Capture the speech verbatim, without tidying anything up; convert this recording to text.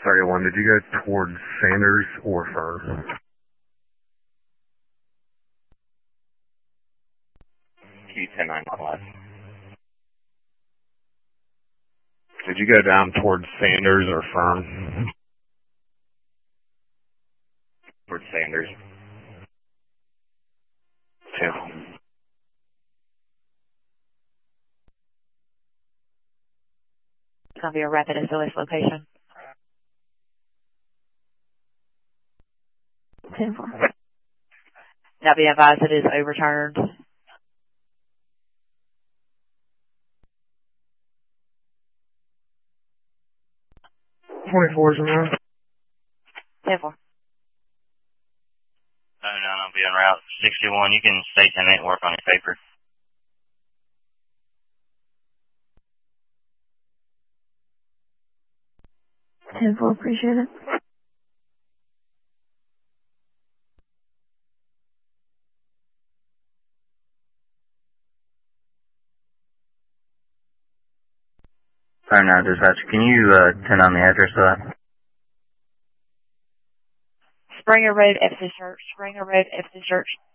thirty-one, did you go towards Sanders or Fern? Q ten nine left. Did you go down towards Sanders or Fern? Towards Sanders. ten. It's going to be a rapid S O S location. ten four. Now be advised it is overturned. twenty-four is around. ten four. No, no, I'll be en route. sixty-one, you can stay ten eight, work on your paper. ten four, appreciate it. Fire now, dispatch. Can you uh, turn on the address of that? Springer Road, Epsom Church. Springer Road, Epsom Church.